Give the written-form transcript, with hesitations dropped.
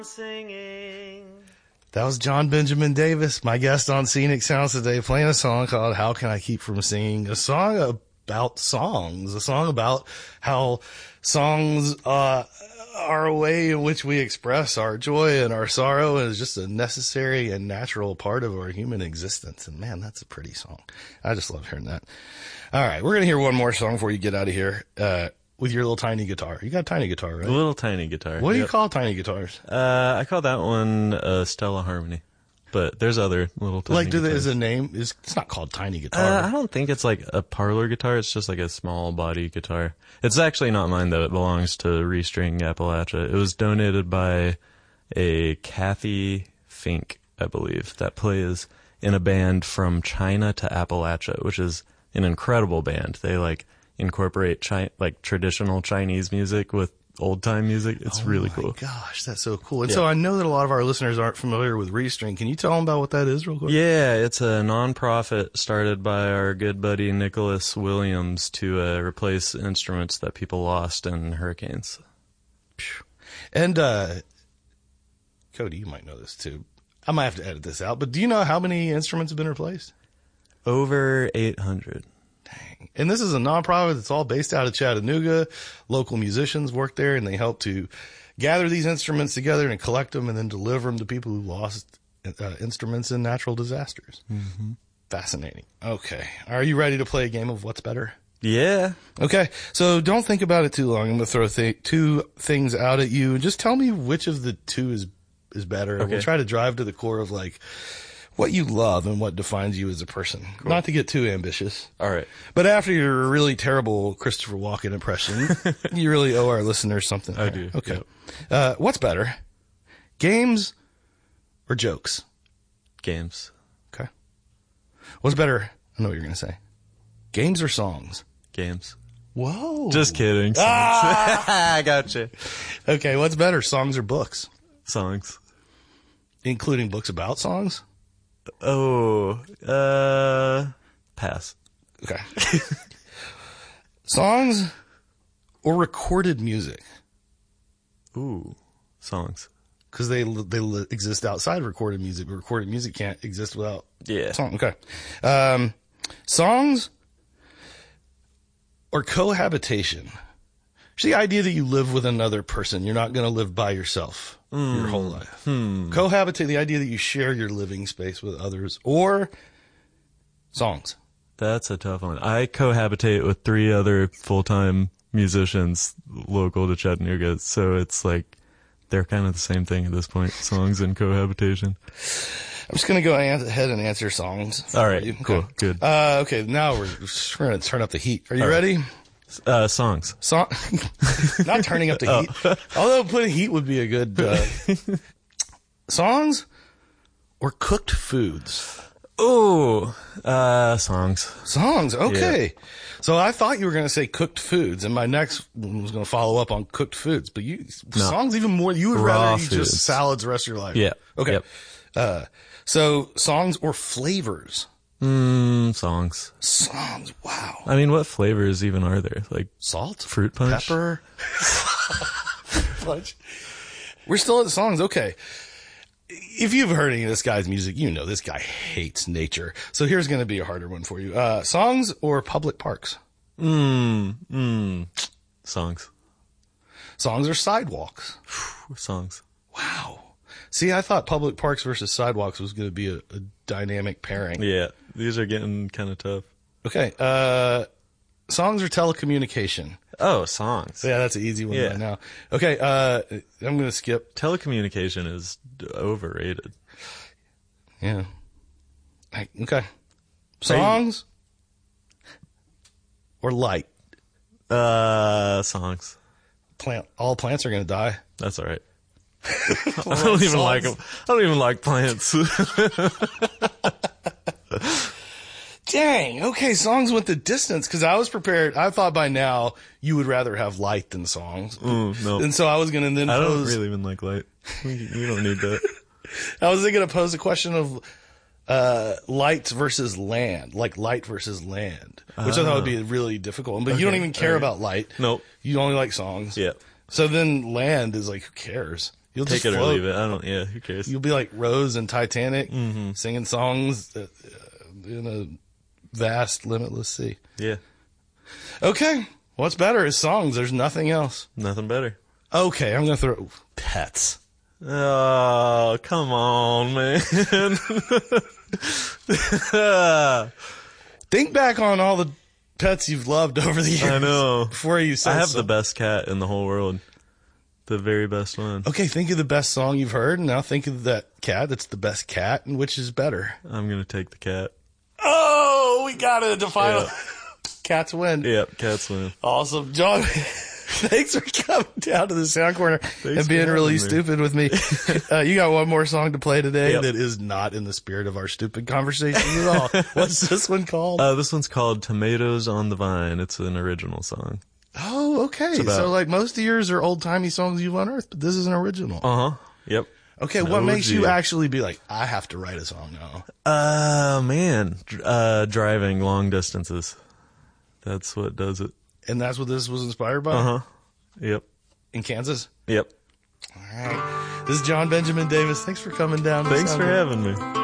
Singing. That was John Benjamin Davis, my guest on Scenic Sounds today, playing a song called How Can I Keep From Singing? A song about songs, a song about how songs are a way in which we express our joy and our sorrow, and is just a necessary and natural part of our human existence. And man, that's a pretty song. I just love hearing that. All right, we're going to hear one more song before you get out of here. With your little tiny guitar. You got a tiny guitar, right? A little tiny guitar. What do you call tiny guitars? I call that one Stella Harmony. But there's other little tiny guitars. Is a name? It's not called tiny guitar. I don't think it's like a parlor guitar. It's just like a small body guitar. It's actually not mine, though. It belongs to Restring Appalachia. It was donated by a Kathy Fink, I believe, that plays in a band from China to Appalachia, which is an incredible band. They incorporate traditional Chinese music with old time music. It's really cool. Gosh, that's so cool. And so I know that a lot of our listeners aren't familiar with Restring. Can you tell them about what that is real quick? Yeah, it's a nonprofit started by our good buddy Nicholas Williams to replace instruments that people lost in hurricanes. And Cody, you might know this too. I might have to edit this out, but do you know how many instruments have been replaced? Over 800. And this is a nonprofit that's all based out of Chattanooga. Local musicians work there, and they help to gather these instruments together and collect them and then deliver them to people who lost instruments in natural disasters. Mm-hmm. Fascinating. Okay. Are you ready to play a game of What's Better? Yeah. Okay. So don't think about it too long. I'm going to throw two things out at you. Just tell me which of the two is better. Okay. We'll try to drive to the core of what you love and what defines you as a person. Cool. Not to get too ambitious. All right. But after your really terrible Christopher Walken impression, you really owe our listeners something. I do. Okay. Yep. What's better? Games or jokes? Games. Okay. What's better? I know what you're going to say. Games or songs? Games. Whoa. Just kidding. I gotcha. Okay. What's better? Songs or books? Songs. Including books about songs? Oh, pass. Okay. Songs or recorded music? Ooh, songs. Because they exist outside recorded music, but recorded music can't exist without song. Okay. Songs or cohabitation? It's the idea that you live with another person. You're not going to live by yourself your whole life. Cohabitate, the idea that you share your living space with others, or songs. That's a tough one. I cohabitate with 3 other full-time musicians local to Chattanooga, so it's they're kind of the same thing at this point, songs and cohabitation. I'm just going to go ahead and answer songs. All right, cool, good. Okay, now we're going to turn up the heat. Are you ready? Songs. Not turning up the heat. Although putting heat would be a good, songs or cooked foods? Oh, songs. Songs. Okay. Yeah. So I thought you were going to say cooked foods, and my next one was going to follow up on cooked foods, but songs even more. You would rather eat just salads the rest of your life. Yeah. Okay. Yep. So songs or flavors? Songs. Songs. Wow. I mean, what flavors even are there? Salt? Fruit punch? Pepper? Punch. We're still at the songs. Okay. If you've heard any of this guy's music, you know this guy hates nature. So here's going to be a harder one for you. Songs or public parks? Songs. Songs or sidewalks? Songs. Wow. See, I thought public parks versus sidewalks was going to be a dynamic pairing. Yeah, these are getting kind of tough. Okay. Songs or telecommunication? Oh, songs. Yeah, that's an easy one right now. Okay, I'm going to skip. Telecommunication is overrated. Yeah. Okay. Songs or light? Songs. All plants are going to die. That's all right. I don't even like them. I don't even like plants. Dang. Okay, songs went the distance because I was prepared. I thought by now you would rather have light than songs. No. And so I was going to then pose. I don't really even like light. We don't need that. I was going to pose a question of light versus land, like light versus land, which I thought would be really difficult one. But you don't even care about light. Nope. You only like songs. Yeah. So then land is who cares? You'll Take just it or float. leave it. I don't. Yeah, who cares? You'll be like Rose and Titanic, singing songs in a vast, limitless sea. Yeah, Okay, what's better is songs. There's nothing else. nothing better. Okay, I'm gonna throw pets. Oh, come on, man. Think back on all the pets you've loved over the years. I know. Before you said I have so. the best cat in the whole world. The very best one. Okay, think of the best song you've heard, and now think of that cat that's the best cat, and which is better. I'm going to take the cat. Oh, we got it. The final. Yeah. Cats win. Yep, cats win. Awesome. John, thanks for coming down to the Sound Corner and for being really having me. stupid with me. You got one more song to play today Yep. that is not in the spirit of our stupid conversation at all. What's this one called? This one's called Tomatoes on the Vine. It's an original song. Oh, okay. about- So like most of yours are old-timey songs you've unearthed, but this is an original. Uh-huh. Yep. Okay, An what makes you OG. actually be like, I have to write a song now? Man. Driving long distances. That's what does it. And that's what this was inspired by? Uh-huh. Yep. In Kansas? Yep. All right. This is John Benjamin Davis. Thanks for coming down. to Thanks Sound for Corner. having me.